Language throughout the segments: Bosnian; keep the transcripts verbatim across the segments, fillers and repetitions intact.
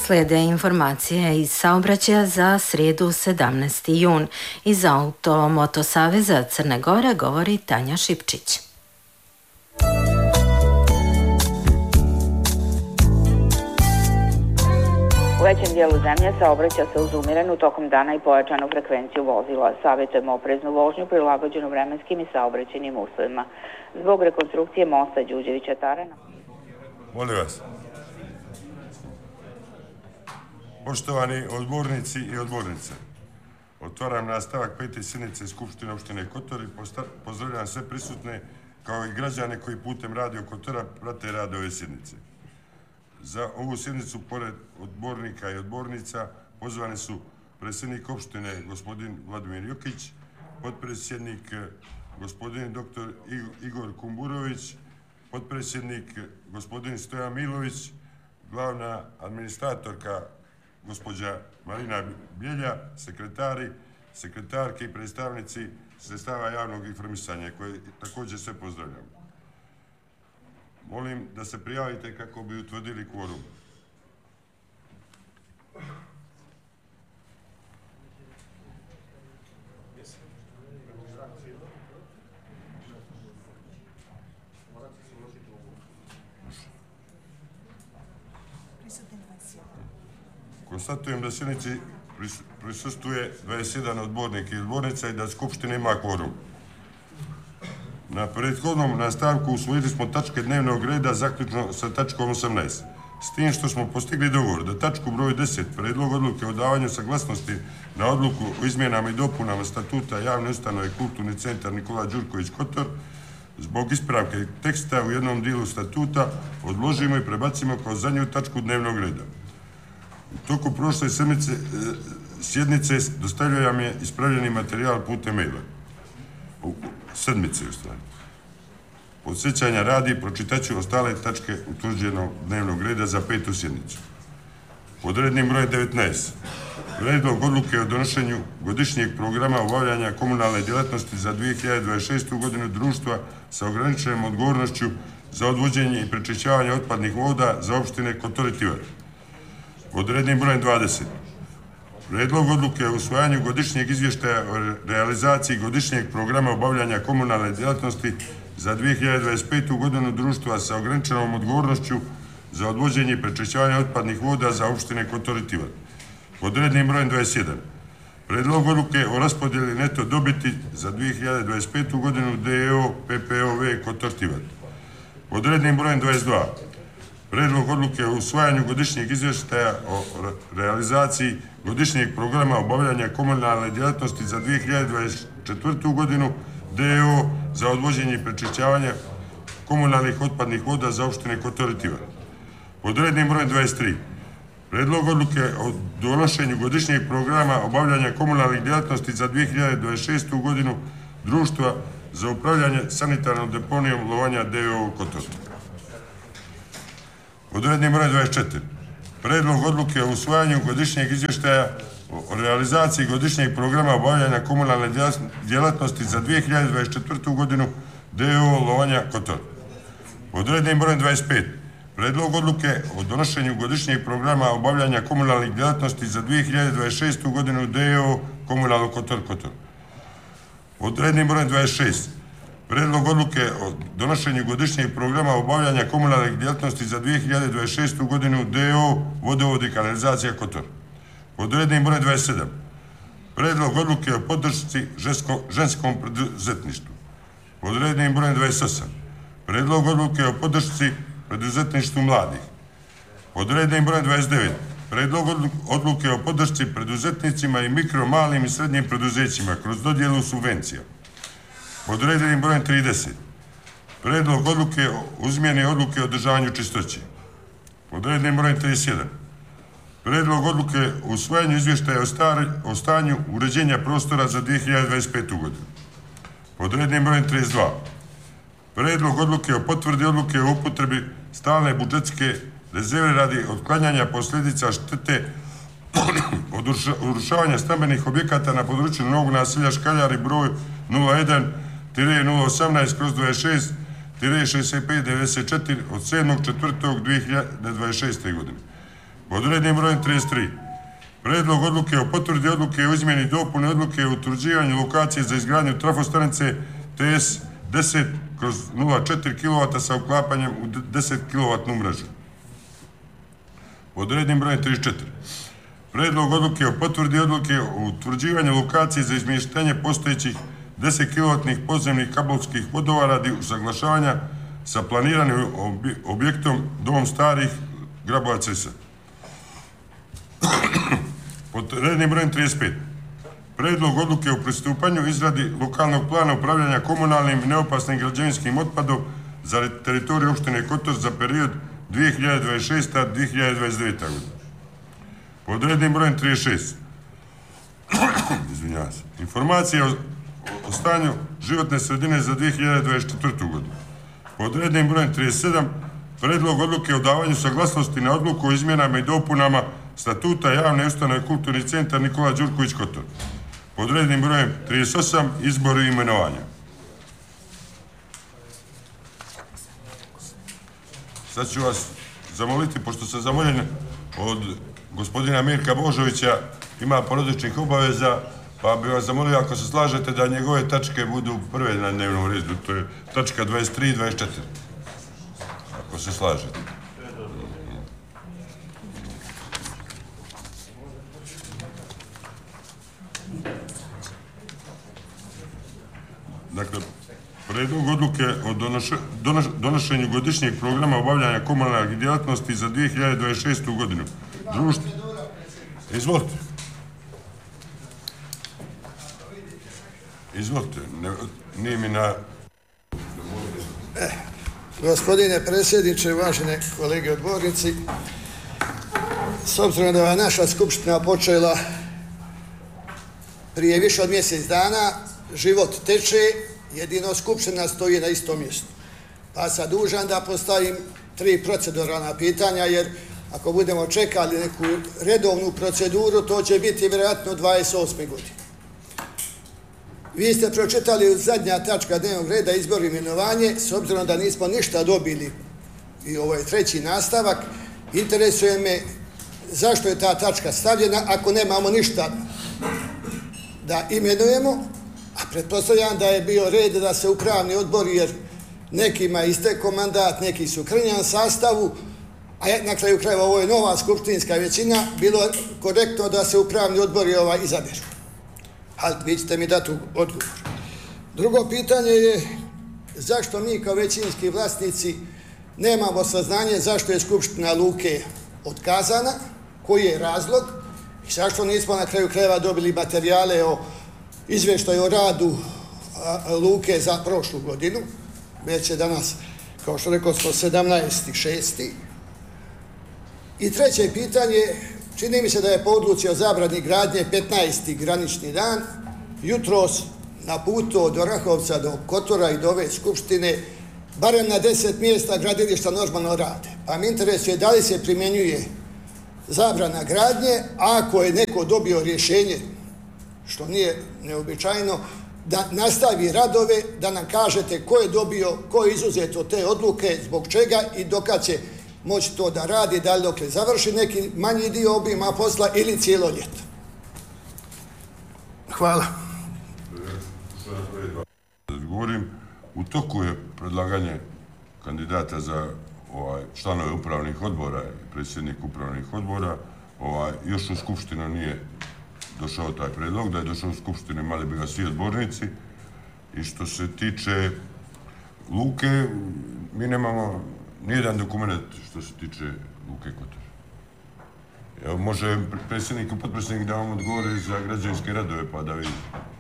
Slijede informacije iz saobraćaja za srijedu sedamnaesti jun. Iz Auto-Moto Saveza Crne Gore govori Tanja Šipčić. U većem dijelu zemlje saobraća se uz umjerenu tokom dana i pojačanu frekvenciju vozila. Savjetujemo opreznu vožnju prilagođenu vremenskim i saobraćajnim uslovima. Zbog rekonstrukcije mosta Đurđevića Tarana. Molim vas. Poštovani odbornici i odbornice, otvaram nastavak pete sjednice Skupštine opštine Kotor i pozdravljam sve prisutne kao i građane koji putem Radio Kotora prate rad ove sjednice. Za ovu sjednicu, pored odbornika i odbornica, pozvani su predsjednik opštine gospodin Vladimir Jokić, potpredsjednik gospodin doktor Igor Kumburović, potpredsjednik gospodin Stojan Milović, glavna administratorka gospođa Marina Bjelja, sekretari, sekretarke i predstavnici sredstava javnog informisanja, koje također sve pozdravljam. Molim da se prijavite kako bi utvrdili kvorum. Konstatujem da sjednici prisustuje dvadeset jedan odbornik i odbornica i da Skupština ima kvorum. Na prethodnom nastavku usvojili smo tačke dnevnog reda zaključno sa tačkom osamnaest. S tim što smo postigli dogovor da tačku broj deset, predlog odluke o davanju saglasnosti na odluku o izmjenama i dopunama statuta javne ustanove Kulturni centar Nikola Đurković Kotor, zbog ispravke teksta u jednom dijelu statuta odložimo i prebacimo kao zadnju tačku dnevnog reda. U toku prošle sedmice, sjednice dostavljao vam je ispravljeni materijal putem maila. U sedmice, u stvari. Podsjećanja radi, pročitaću ostale tačke utvrđenog dnevnog reda za petu sjednicu. Pod rednim broj devetnaest. Predlog odluke o donošenju godišnjeg programa obavljanja komunalne djelatnosti za dvije hiljade dvadeset šestu godinu društva sa ograničenom odgovornošću za odvođenje i prečišćavanje otpadnih voda za opštine Kotor i Tivar. Pod rednim brojem dvadeset. Predlog odluke o usvajanju godišnjeg izvještaja o realizaciji godišnjeg programa obavljanja komunalne djelatnosti za dvije hiljade dvadeset petu godinu društva sa ograničenom odgovornošću za odvođenje i prečišćavanje otpadnih voda za opštine Kotor i Tivar. Pod rednim brojem dvadeset jedan. Predlog odluke o raspodjeli neto dobiti za dvije hiljade dvadeset petu godinu D E O P P O V Kotor Tivar. Pod rednim brojem dvadeset dva. Predlog odluke o usvajanju godišnjeg izvještaja o realizaciji godišnjeg programa obavljanja komunalne djelatnosti za dvije hiljade dvadeset četvrtu godinu D E O za odvođenje i prečišćavanje komunalnih otpadnih voda za opštine Kotor i Tivar. Pod rednim brojem dvadeset tri. Predlog odluke o donošenju godišnjeg programa obavljanja komunalnih djelatnosti za dvije hiljade dvadeset šestu godinu društva za upravljanje sanitarnom deponijom Lovanja D E O Kotor. Pod rednim brojem dvadeset četiri. Predlog odluke o usvajanju godišnjeg izvještaja o realizaciji godišnjeg programa obavljanja komunalne djelatnosti za dvije hiljade dvadeset četvrtu godinu D E O Lovanja Kotor. Pod rednim brojem dvadeset pet. Predlog odluke o donošenju godišnjeg programa obavljanja komunalnih djelatnosti za dvije hiljade dvadeset šestu godinu D E O Komunalno Kotor Kotor. Pod rednim brojem dvadeset šest. Predlog odluke o donošenju godišnjeg programa obavljanja komunalnih djelatnosti za dvije hiljade dvadeset šestu godinu D E O Vodovod i kanalizacija Kotor. Pod rednim brojem dvadeset sedam. Predlog odluke o podršci ženskom preduzetništvu. Pod rednim brojem dvadeset osam. Predlog odluke o podršci preduzetništvu mladih. Pod rednim brojem dvadeset devet. Predlog odluke o podršci preduzetnicima i mikro, malim i srednjim preduzećima kroz dodjelu subvencija. Pod rednim brojem trideset. Predlog odluke o izmjeni odluke o održavanju čistoće. Pod rednim brojem trideset jedan. Predlog odluke o usvajanju izvještaja o stanju uređenja prostora za dvije hiljade dvadeset petu godinu. Pod rednim brojem trideset dva. Predlog odluke o potvrdi odluke o upotrebi stalne budžetske rezerve radi otklanjanja posljedica štete od urušavanja stambenih objekata na području Novog naselja Škaljari broj nula jedan nula osamnaest kroz dvadeset šest šezdeset pet devedeset četiri od sedmog četvrtog dvije hiljade dvadeset šeste godine. Pod rednim brojem trideset tri. Predlog odluke o potvrdi odluke o izmjeni dopune odluke o utvrđivanju lokacije za izgradnju trafostanice T S deset kroz nula četiri kilovata sa uklapanjem u deset kilovatnu mrežu. Pod rednim brojem trideset četiri. Predlog odluke o potvrdi odluke o utvrđivanju lokacije za izmještanje postojećih deset kilovatnih podzemnih kabelskih vodova radi usaglašavanja sa planiranim objektom Dom starih Grabovac. Pod rednim brojem trideset pet. Predlog odluke o pristupanju izradi lokalnog plana upravljanja komunalnim i neopasnim građevinskim otpadom za teritoriju opštine Kotor za period dvije hiljade dvadeset šesta do dvije hiljade dvadeset devete. godine. Pod rednim brojem trideset šest. Izvinjavam se. Informacija o, o stanju životne sredine za dvije hiljade dvadeset četvrtu. godinu. Pod rednim brojem trideset sedam. Predlog odluke o davanju saglasnosti na odluku o izmjenama i dopunama statuta javne ustanove Kulturni centar Nikola Đurković Kotor. Pod rednim brojem trideset osam. Izbor i imenovanja. Sad ću vas zamoliti, pošto sam zamoljen od gospodina Mirka Božovića, ima porodičnih obaveza, pa bih vas zamolio ako se slažete da njegove tačke budu prve na dnevnom redu, to je tačka dvadeset tri i dvadeset četiri. Ako se slažete. Dakle, predlog odluke o donošenju godišnjeg programa obavljanja komunalnih djelatnosti za dvije hiljade dvadeset šestu. godinu. Društvo. Izvolite. Izvolite. Nije mi na... Eh, gospodine predsjedniče, uvažene kolege odbornici, s obzirom da je naša skupština počela prije više od mjesec dana, život teče, jedino skupština stoji na istom mjestu. Pa sam dužan da postavim tri proceduralna pitanja, jer ako budemo čekali neku redovnu proceduru, to će biti vjerojatno dvadeset osme. godine. Vi ste pročitali zadnja tačka dnevnog reda izbor i imenovanje, s obzirom da nismo ništa dobili i ovo je treći nastavak, interesuje me zašto je ta tačka stavljena ako nemamo ništa da imenujemo, a pretpostavljam da je bio red da se upravni odbor, jer nekima istekao mandat, neki su u krnjem sastavu, a na kraju krajeva ovo je nova skupštinska većina, bilo korektno da se upravni odbori ovaj izaberu. Ali vi ćete mi dati odgovor. Drugo pitanje je zašto mi kao većinski vlasnici nemamo saznanje zašto je skupština Luke otkazana, koji je razlog i zašto nismo na kraju krajeva dobili materijale o izvještaju o radu Luke za prošlu godinu. Već je danas, kao što rekao smo, sedamnaesti šesti. I treće pitanje, čini mi se da je po odluci o zabrani gradnje petnaesti granični dan, jutros na putu od Orahovca do Kotora i do ove skupštine, barem na deset mjesta gradilišta normalno rade. Pa mi interesuje da li se primjenjuje zabrana gradnje, a ako je neko dobio rješenje, što nije neobičajno, da nastavi radove, da nam kažete ko je dobio, ko je izuzet od te odluke, zbog čega i dokad će moći to da radi, da li dok je završi neki manji dio obima posla ili cijelo ljeto. Hvala. Govorim, u toku je predlaganje kandidata za ovaj, članove upravnih odbora i predsjednik upravnih odbora. Ovaj, još u skupštinu nije došao taj predlog, da je došao u skupštinu imali bi ga svi odbornici. I što se tiče Luke, mi nemamo nijedan dokument što se tiče Luke Kotor. Evo, može predsjednik i potpredsjednik da vam odgovore za građevinske radove, pa da vidi.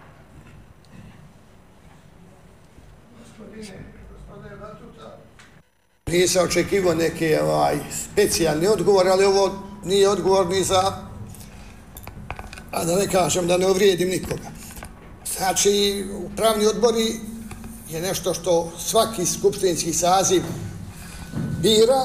Nisam očekivao neke ovaj, specijalni odgovor, ali ovo nije odgovor ni za, a da ne kažem da ne uvrijedim nikoga. Znači, upravni odbori je nešto što svaki skupštinski saziv bira.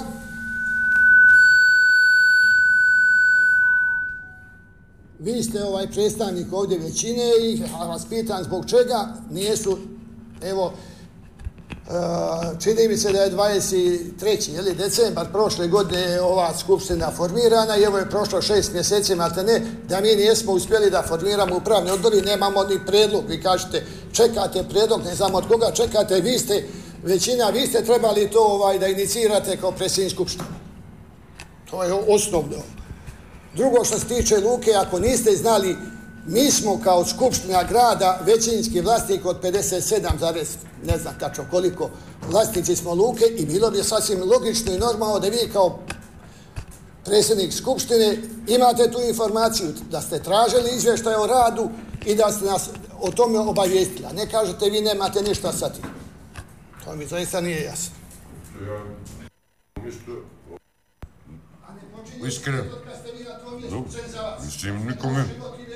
Vi ste ovaj predstavnik ovdje većine i vas pitam zbog čega nijesu, evo, čini mi se da je dvadeset treći decembar prošle godine ova skupština formirana i evo je prošlo šest mjeseci, malte ne, da mi nijesmo uspjeli da formiramo upravni odbor i nemamo ni predlog. Vi kažete, čekate predlog, ne znamo od koga čekate, vi ste većina, vi ste trebali to ovaj, da inicirate kao predsjednik skupštine. To je osnovno. Drugo što se tiče luke, ako niste znali, mi smo kao skupština grada većinski vlasnik od pedeset sedam, ne znam tačno koliko vlasnici smo luke i bilo bi sasvim logično i normalno da vi kao predsjednik skupštine imate tu informaciju, da ste tražili izvještaj o radu i da ste nas o tome obavijestili. A ne kažete vi nemate ništa sa tim. To mi zaista nije jasno. Iskreno. Mislim, nikome.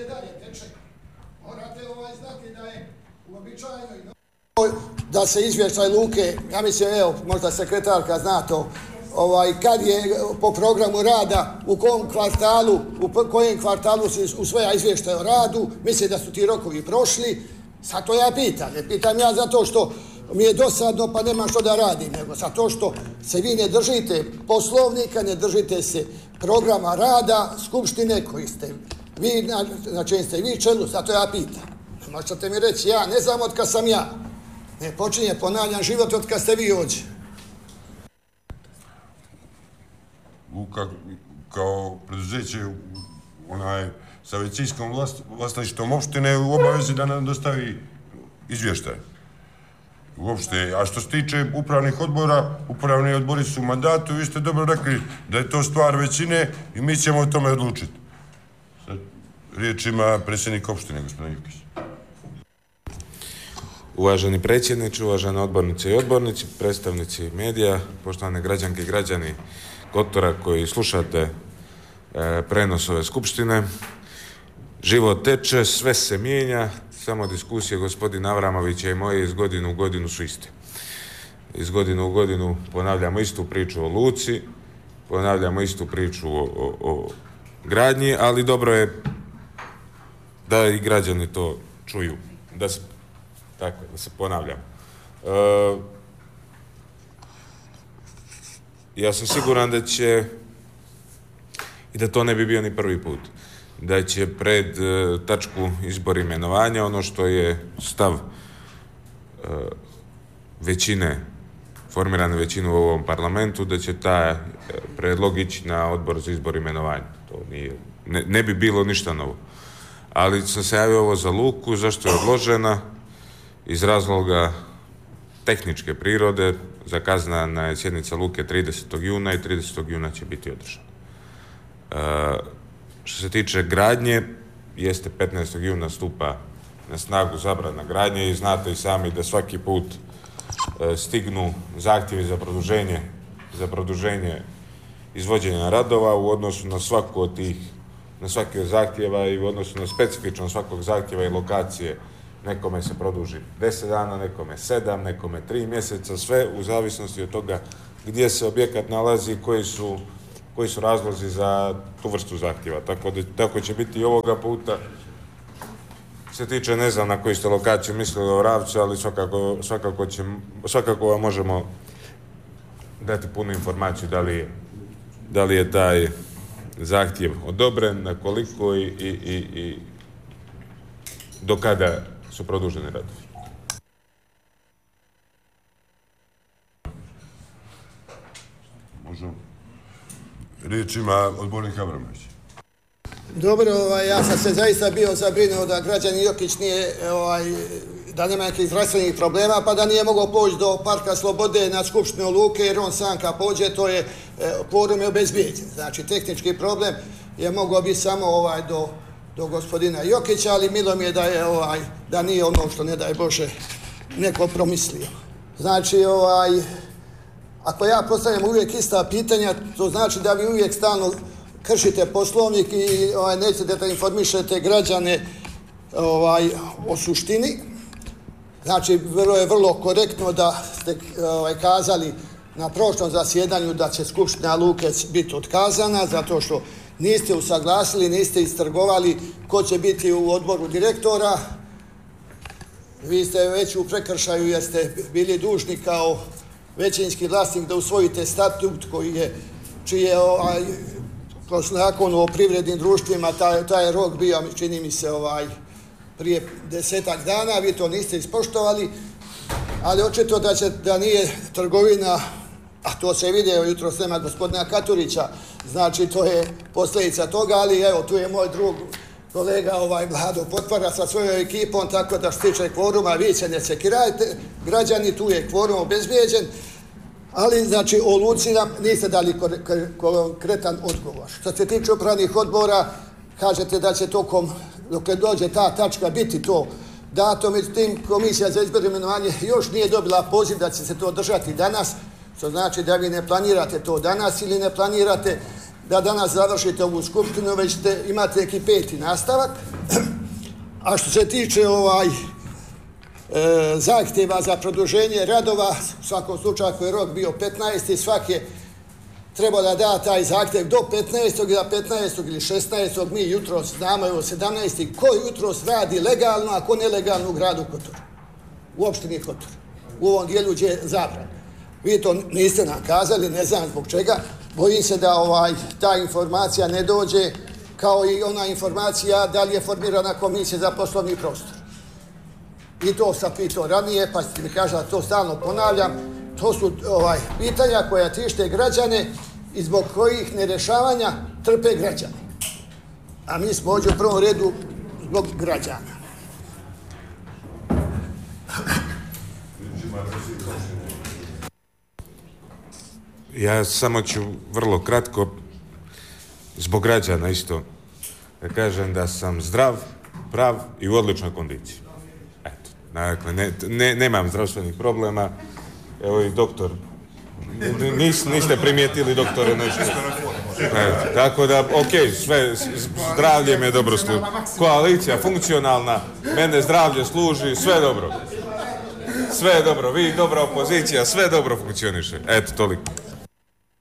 Morate ovaj znati da je uobičajeno da se izvještaj luke, ja mislim, evo, možda sekretarka zna to, ovaj, kad je po programu rada, u kom kvartalu, u kojem kvartalu se usvaja izvještaj o radu, mislim da su ti rokovi prošli, sad to ja pitam, ne pitam ja zato što mi je dosadno pa nema što da radim, nego zato što se vi ne držite poslovnika, ne držite se programa rada skupštine koji ste vi, na, na čem ste vi čelu, zato ja pitam. Ne možete mi reći, ja ne znam od kad sam ja. Ne počinje, ponavljam, život od kad ste vi ovdje. Luka kao preduzeće onaj, sa većinskom vlast, vlasništvom opštine u obavezi da nam dostavi izvještaj. Uopšte, a što se tiče upravnih odbora, upravni odbori su u mandatu, vi ste dobro rekli da je to stvar većine i mi ćemo o tome odlučiti. Sad, riječ ima predsjednik opštine, gospodin Jukić. Uvaženi predsjedniče, uvažene odbornice i odbornici, predstavnici medija, poštovane građanke i građani Kotora koji slušate e, prenos ove skupštine. Život teče, sve se mijenja, samo diskusije gospodina Avramovića i moje iz godinu u godinu su iste. Iz godinu u godinu ponavljamo istu priču o luci, ponavljamo istu priču o, o, o gradnji, ali dobro je da i građani to čuju, da se, tako, da se ponavljamo. E, ja sam siguran da će, i da to ne bi bio ni prvi put, da će pred e, tačku izbor imenovanja, ono što je stav e, većine, formirane većine u ovom parlamentu, da će taj e, predlog ići na odbor za izbor imenovanja. To nije, ne, ne bi bilo ništa novo. Ali sam se javio ovo za luku, zašto je odložena? Iz razloga tehničke prirode, zakazana je sjednica luke tridesetog juna i tridesetog juna će biti održana. E, Što se tiče gradnje, jeste petnaestog juna stupa na snagu zabrana gradnje i znate i sami da svaki put e, stignu zahtjevi za produženje, za produženje izvođenja radova u odnosu na svaku od tih, na svaki od zahtjeva i u odnosu na specifično svakog zahtjeva i lokacije. Nekome se produži deset dana, nekome sedam, nekome tri mjeseca, sve u zavisnosti od toga gdje se objekat nalazi i koji su koji su razlozi za tu vrstu zahtjeva. Tako, da, tako će biti i ovoga puta. Se tiče, ne znam na koju ste lokaciju mislili o Ravcu, ali svakako, svakako, će, svakako vam možemo dati punu informaciju da li je, da li je taj zahtjev odobren, na koliko i, i, i, i do kada su produženi radovi. Možemo. Riječ ima odbornik Avramović. Dobro, ovaj, ja sam se zaista bio zabrinuo da građanin Jokić nije, ovaj, da nema nekih zdravstvenih problema, pa da nije mogao poći do Parka Slobode na skupštinu luke, jer on sam kad pođe, to je, kvorum je obezbijeđen. Znači, tehnički problem je mogao biti samo ovaj, do, do gospodina Jokića, ali milo mi je da, je, ovaj, da nije ono što, ne daj Bože, neko promislio. Znači, ovaj, ako ja postavljam uvijek ista pitanja, to znači da vi uvijek stalno kršite poslovnik i ovaj, nećete da informišete građane ovaj, o suštini. Znači, vrlo je vrlo korektno da ste ovaj, kazali na prošlom zasjedanju da će Skupština luke biti otkazana, zato što niste usaglasili, niste istrgovali ko će biti u odboru direktora. vi ste već u prekršaju jer ste bili dužni kao većinski vlasnik da usvojite statut koji je, čiji je ovaj, kroz zakon o privrednim društvima, taj, taj rok bio, čini mi se, ovaj, prije desetak dana, vi to niste ispoštovali, ali očito da, će, da nije trgovina, a to se vidio jutro s nema gospodina Katurića, znači to je posljedica toga, ali evo, tu je moj drug kolega ovaj Vlado Potvara sa svojom ekipom, tako da što se tiče kvoruma, vi se ne sekirajte, građani, tu je kvorum obezbijeđen, ali znači o Luci nam niste dali konkretan odgovor. Što se tiče upravnih odbora, kažete da će tokom, dok dođe ta tačka, biti to dato, međutim Komisija za izbor i imenovanje još nije dobila poziv da će se to održati danas, što znači da vi ne planirate to danas ili ne planirate da danas završite ovu skupštinu, već te, imate neki peti nastavak. A što se tiče ovaj, e, zahtjeva za produženje radova, u svakom slučaju ako je rok bio petnaesti, svaki je trebao da da taj zahtjev do petnaestog ili petnaestog ili šesnaestog Mi jutro znamo, evo sedamnaesti ko jutro radi legalno, a ko nelegalno u gradu Kotor, u opštini Kotor, u ovom dijelu gdje je zabran. Vi to niste nam kazali, ne znam zbog čega. Bojim se da ovaj, ta informacija ne dođe, kao i ona informacija da li je formirana Komisija za poslovni prostor. I to sam pitao ranije, pa mi kaže da to stalno ponavljam. To su ovaj, pitanja koja tište građane i zbog kojih nerješavanja trpe građani. A mi smo ovdje u prvom redu zbog građana. Ja samo ću vrlo kratko, zbog građana isto, da kažem da sam zdrav, prav i u odličnoj kondiciji. Eto, dakle, ne, ne, nemam zdravstvenih problema. Evo i doktor, nis, niste primijetili doktore nešto. Eto, tako da, ok, sve, zdravlje me dobro služi. Koalicija funkcionalna, mene zdravlje služi, sve dobro. Sve dobro, vi dobra opozicija, sve dobro funkcioniše. Eto, toliko.